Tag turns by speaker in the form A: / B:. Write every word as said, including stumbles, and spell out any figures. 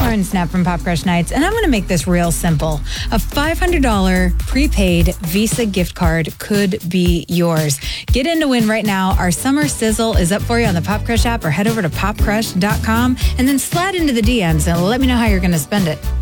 A: Lauren Snap from Pop Crush Nights, and I'm going to make this real simple. A five hundred dollars prepaid Visa gift card could be yours. Get in to win right now. Our summer sizzle is up for you on the Pop Crush app, or head over to pop crush dot com and then slide into the D Ms and let me know how you're going to spend it.